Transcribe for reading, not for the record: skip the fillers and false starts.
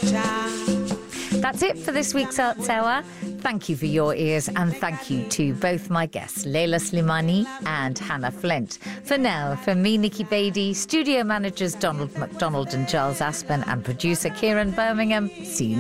That's it for this week's Arts Hour. Thank you for your ears, and thank you to both my guests, Leila Slimani and Hannah Flint. For now, from me, Nikki Beattie, studio managers Donald McDonald and Charles Aspen, and producer Kieran Birmingham, see you